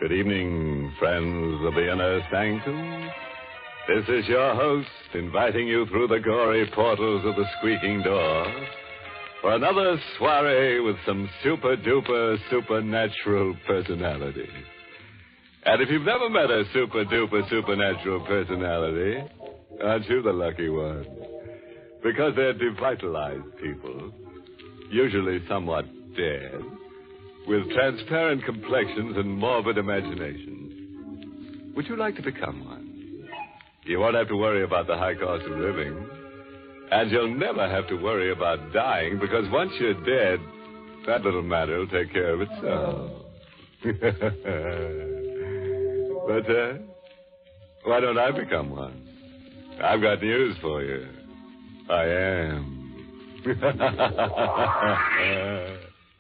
Good evening, friends of the Inner Sanctum. This is your host, inviting you through the gory portals of the squeaking door for another soiree with some super-duper supernatural personality. And if you've never met a super-duper supernatural personality, aren't you the lucky one? Because they're devitalized people, usually somewhat dead, with transparent complexions and morbid imaginations. Would you like to become one? You won't have to worry about the high cost of living. And you'll never have to worry about dying, because once you're dead, that little matter will take care of itself. But, why don't I become one? I've got news for you. I am.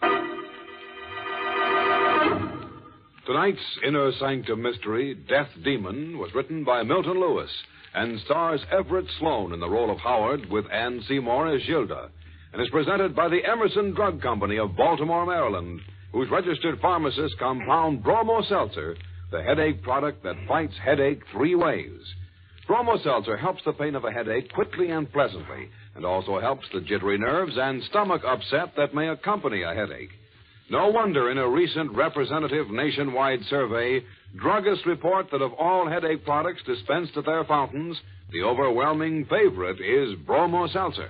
Tonight's Inner Sanctum mystery, Death Demon, was written by Milton Lewis and stars Everett Sloane in the role of Howard with Ann Seymour as Gilda, and is presented by the Emerson Drug Company of Baltimore, Maryland, whose registered pharmacists compound Bromo Seltzer, the headache product that fights headache 3 ways. Bromo Seltzer helps the pain of a headache quickly and pleasantly, and also helps the jittery nerves and stomach upset that may accompany a headache. No wonder in a recent representative nationwide survey, druggists report that of all headache products dispensed at their fountains, the overwhelming favorite is Bromo Seltzer.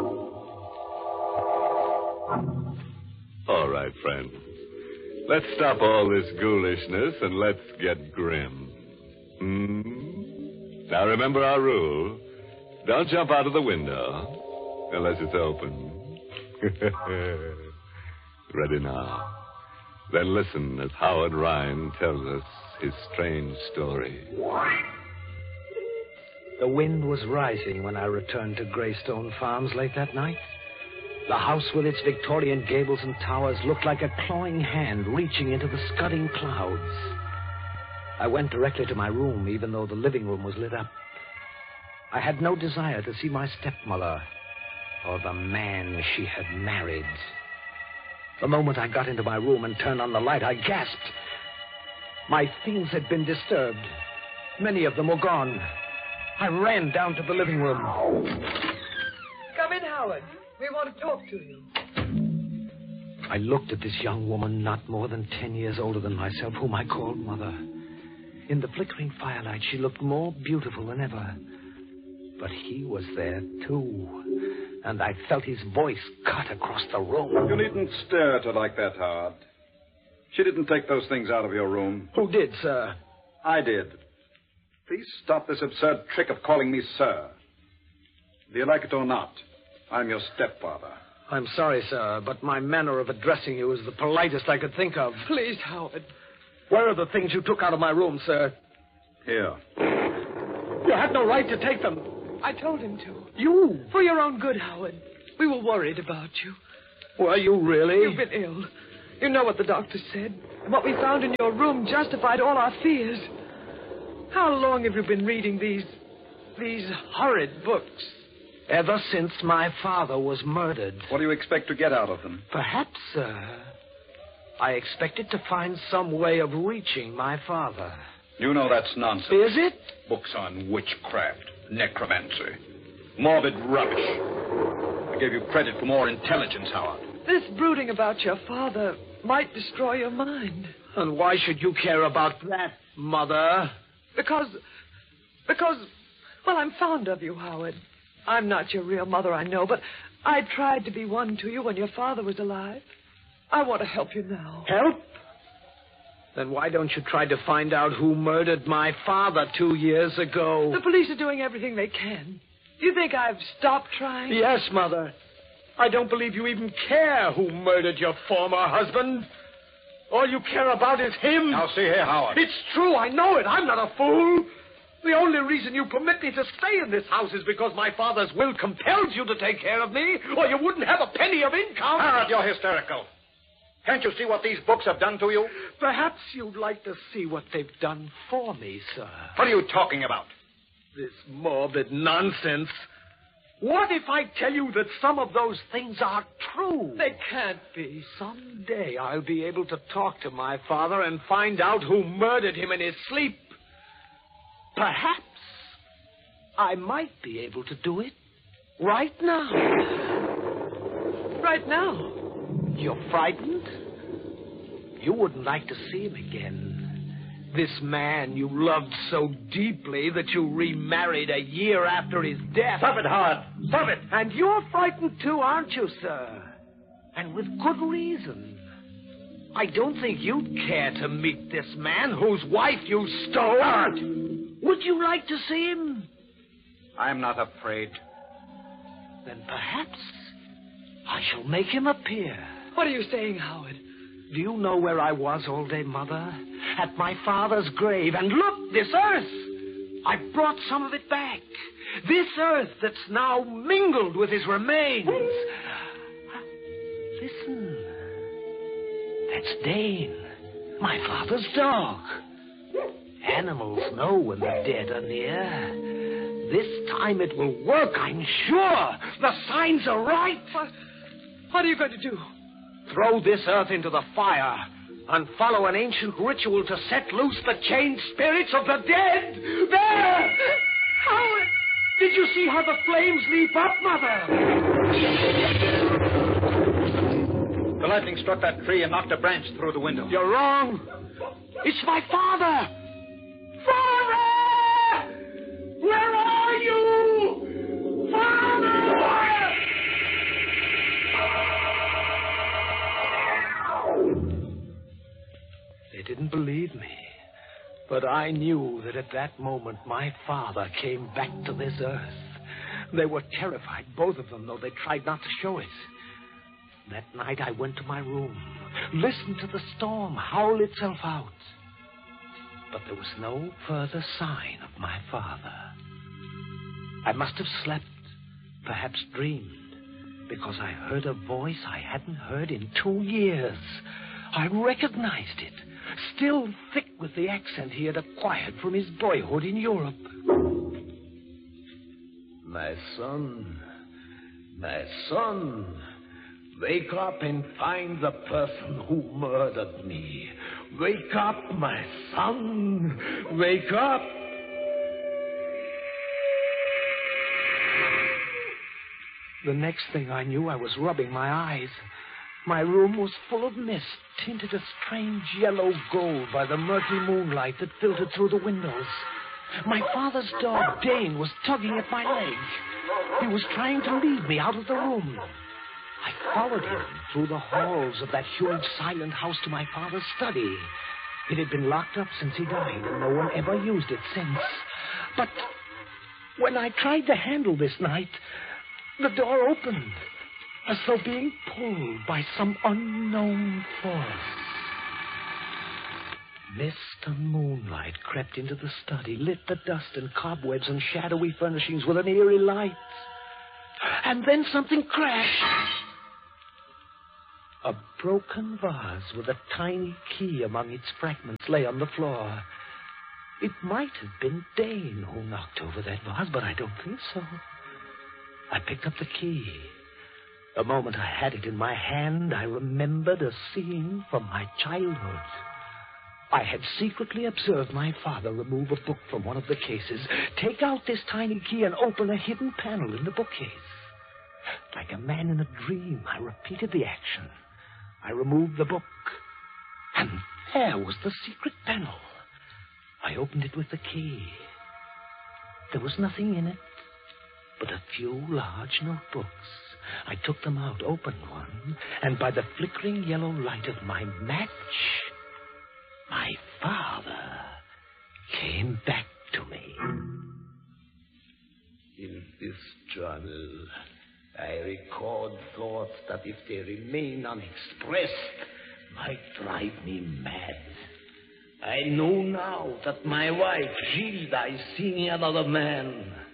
All right, friends. Let's stop all this ghoulishness and let's get grim. Now remember our rule. Don't jump out of the window unless it's open. Ready now. Then listen as Howard Rhine tells us his strange story. The wind was rising when I returned to Greystone Farms late that night. The house with its Victorian gables and towers looked like a clawing hand reaching into the scudding clouds. I went directly to my room, even though the living room was lit up. I had no desire to see my stepmother or the man she had married. The moment I got into my room and turned on the light, I gasped. My things had been disturbed. Many of them were gone. I ran down to the living room. Come in, Howard. We want to talk to you. I looked at this young woman, not more than 10 years older than myself, whom I called Mother. In the flickering firelight, she looked more beautiful than ever. But he was there, too. And I felt his voice cut across the room. You needn't stare at her like that, Howard. She didn't take those things out of your room. Who did, sir? I did. Please stop this absurd trick of calling me sir. Do you like it or not? I'm your stepfather. I'm sorry, sir, but my manner of addressing you is the politest I could think of. Please, Howard. Where are the things you took out of my room, sir? Here. You had no right to take them. I told him to. You? For your own good, Howard. We were worried about you. Were you really? You've been ill. You know what the doctor said. What we found in your room justified all our fears. How long have you been reading these horrid books? Ever since my father was murdered. What do you expect to get out of them? Perhaps, sir, I expected to find some way of reaching my father. You know that's nonsense. Is it? Books on witchcraft, necromancy, morbid rubbish. I gave you credit for more intelligence, Howard. This brooding about your father might destroy your mind. And why should you care about that, Mother? Because, well, I'm fond of you, Howard. I'm not your real mother, I know, but I tried to be one to you when your father was alive. I want to help you now. Help? Then why don't you try to find out who murdered my father 2 years ago? The police are doing everything they can. Do you think I've stopped trying? Yes, Mother. I don't believe you even care who murdered your former husband. All you care about is him. Now, see here, Howard. It's true, I know it. I'm not a fool. The only reason you permit me to stay in this house is because my father's will compels you to take care of me, or you wouldn't have a penny of income. Howard, you're hysterical. Can't you see what these books have done to you? Perhaps you'd like to see what they've done for me, sir. What are you talking about? This morbid nonsense. What if I tell you that some of those things are true? They can't be. Someday I'll be able to talk to my father and find out who murdered him in his sleep. Perhaps I might be able to do it right now. Right now? You're frightened? You wouldn't like to see him again. This man you loved so deeply that you remarried a year after his death. Stop it, Howard. Stop it. And you're frightened too, aren't you, sir? And with good reason. I don't think you'd care to meet this man whose wife you stole. Howard! Would you like to see him? I'm not afraid. Then perhaps I shall make him appear. What are you saying, Howard? Do you know where I was all day, Mother? At my father's grave. And look, this earth. I brought some of it back. This earth that's now mingled with his remains. Listen. That's Dane, my father's dog. Animals know when the dead are near. This time it will work, I'm sure. The signs are right. What are you going to do? Throw this earth into the fire and follow an ancient ritual to set loose the chained spirits of the dead. There! Howard! Did you see how the flames leap up, Mother? The lightning struck that tree and knocked a branch through the window. You're wrong. It's my father. Father! Where are you? Father! They didn't believe me. But I knew that at that moment my father came back to this earth. They were terrified, both of them, though they tried not to show it. That night I went to my room, listened to the storm howl itself out. But there was no further sign of my father. I must have slept, perhaps dreamed, because I heard a voice I hadn't heard in 2 years. I recognized it, still thick with the accent he had acquired from his boyhood in Europe. My son, wake up and find the person who murdered me. Wake up, my son, wake up. The next thing I knew, I was rubbing my eyes. My room was full of mist, tinted a strange yellow gold by the murky moonlight that filtered through the windows. My father's dog, Dane, was tugging at my leg. He was trying to lead me out of the room. I followed him through the halls of that huge silent house to my father's study. It had been locked up since he died, and no one ever used it since. But when I tried to handle this night, the door opened, as though being pulled by some unknown force. Mist and moonlight crept into the study, lit the dust and cobwebs and shadowy furnishings with an eerie light. And then something crashed. A broken vase with a tiny key among its fragments lay on the floor. It might have been Dane who knocked over that vase, but I don't think so. I picked up the key. The moment I had it in my hand, I remembered a scene from my childhood. I had secretly observed my father remove a book from one of the cases, take out this tiny key, and open a hidden panel in the bookcase. Like a man in a dream, I repeated the action. I removed the book, and there was the secret panel. I opened it with the key. There was nothing in it but a few large notebooks. I took them out, opened one, and by the flickering yellow light of my match, my father came back to me. In this journal, I record thoughts that, if they remain unexpressed, might drive me mad. I know now that my wife, Gilda, is seeing another man.